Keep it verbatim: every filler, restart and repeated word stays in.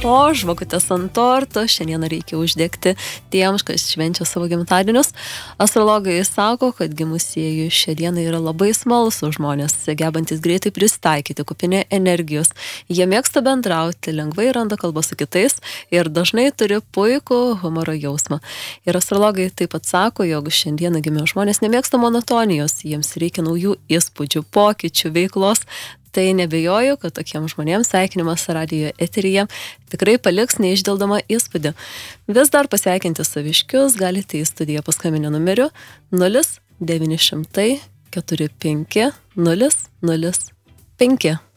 O žvakutės ant torto šiandieną reikia uždegti tiems, kas švenčia savo gimtadienius. Astrologai sako, kad gimusieji šią dieną yra labai smalsūs žmonės, gebantis greitai pristaikyti, kupini energijos. Jie mėgsta bendrauti, lengvai randa kalbą su kitais ir dažnai turi puikų humoro jausmą. Ir astrologai taip pat sako, jog šiandieną gimę žmonės nemėgsta monotonijos, jiems reikia naujų įspūdžių, pokyčių, veiklos. Tai nebejoju, kad tokiems žmonėms sveikinimas radijo eteryje tikrai paliks neišdildamą įspūdį. Vis dar pasveikinti saviškius galite į studiją paskambinę numeriu nulis devyni šimtai keturi penki nulis nulis penki.